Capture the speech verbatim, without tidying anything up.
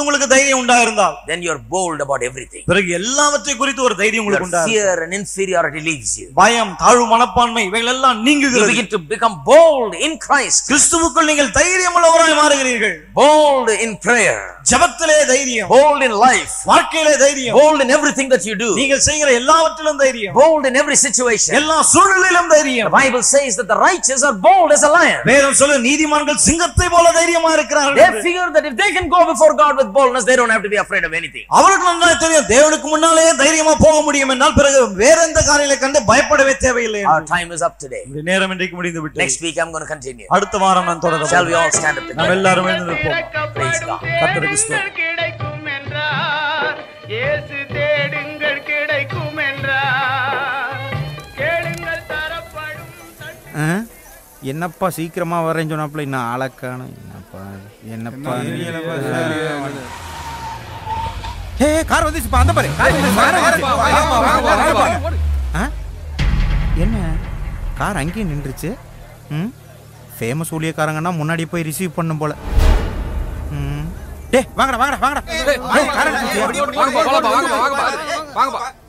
உங்களுக்கு தைரியம் உண்டாயிருந்தால், then you are bold about everything. பிறகு எல்லாவற்றை குறித்து ஒரு தைரியம் உங்களுக்கு உண்டாகும். Fear and inferiority leaves you. பயம், தாழ்வு மனப்பான்மை இவைகள் எல்லாம் You நீங்குகிறது. begin to become bold in Christ. கிறிஸ்துவுக்குள் நீங்கள் தைரியமுள்ளவராய் மாறுகிறீர்கள். Bold in prayer. ஜெபத்திலே தைரியம், Bold in life. வாழ்க்கையிலே தைரியம், Bold in everything that you do. நீங்கள் செய்கிற எல்லாவற்றிலும் தைரியம், Bold in every situation. எல்லா சூழ்நிலையிலும் தைரியம். The Bible says that the righteous are bold as a lion. வேதம் சொல்ல நீதிமான்கள் சிங்கத்தை போல தைரியமா இருக்கிறார்கள். They figure that if they can go before God with boldness, they don't have to be afraid of anything. அவருக்கு நன்றாய் தெரியும், தேவனுக்கு முன்னாலே தைரியமா போக முடியும் என்றால் பிறகு வேற எந்த காரியங்களை கண்டு பயப்படவே தேவையில்லை. Our time is up today. இந்த நேரம் இன்றைக்கு முடிந்து விட்டது. Next week I'm going to continue. அடுத்த வாரம் நான் தொடர. Shall we all stand up நாம் together? எல்லாரும் எழுந்து நிற்போம். Praise God. கர்த்தருக்கு ஸ்தோத்திரம். கிடைக்கும் என்றார், இயேசு தேடுங்கள் கிடைக்கும் என்றார், கேளுங்கள் தரப்படும். என்னப்பா சீக்கிரமா வரேன்னு சொன்னாப்புல இன்னும் ஆளக்கான என்னப்பா என்னப்பா ஹே கார் வந்துச்சுப்பா அந்த பாரு என்ன கார் அங்கேயே நின்றுச்சு. ம் ஃபேமஸ் ஊழியக்காரங்கன்னா முன்னாடி போய் ரிசீவ் பண்ணும் போல. ம் டே வாங்கடா வாங்கடா வாங்கடா வாங்கப்பா வாங்கப்பா வாங்கப்பா வாங்கப்பா